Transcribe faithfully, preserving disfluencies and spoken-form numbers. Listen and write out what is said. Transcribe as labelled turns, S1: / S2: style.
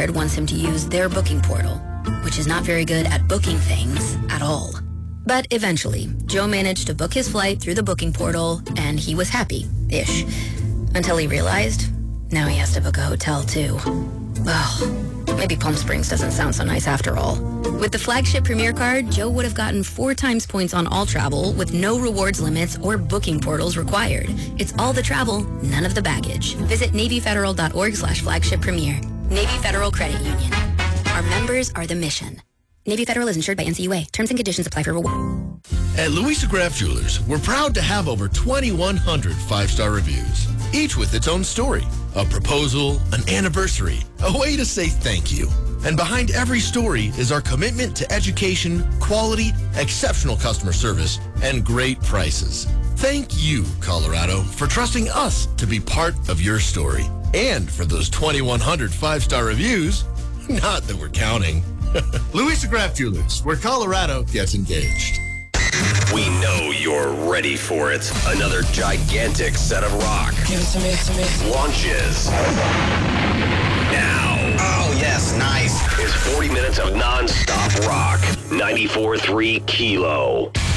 S1: card wants him to use their booking portal, which is not very good at booking things at all. But eventually, Joe managed to book his flight through the booking portal, and he was happy-ish. Until he realized, now he has to book a hotel too. Well, maybe Palm Springs doesn't sound so nice after all. With the Flagship Premier card, Joe would have gotten four times points on all travel with no rewards limits or booking portals required. It's all the travel, none of the baggage. Visit NavyFederal.org slash Flagship Premier. Navy Federal Credit Union. Our members are the mission. Navy Federal is insured by N C U A. Terms and conditions apply for reward.
S2: At Louisa Graff Jewelers, we're proud to have over twenty-one hundred five-star reviews, each with its own story. A proposal, an anniversary, a way to say thank you. And behind every story is our commitment to education, quality, exceptional customer service, and great prices. Thank you, Colorado, for trusting us to be part of your story. And for those twenty-one hundred five-star reviews, not that we're counting. Louisa Graff Jewelers, where Colorado gets engaged.
S3: We know you're ready for it. Another gigantic set of rock.
S4: Give it to me, to me.
S3: Launches now.
S4: Oh, yes, nice.
S3: It's forty minutes of non-stop rock. ninety-four point three Kilo.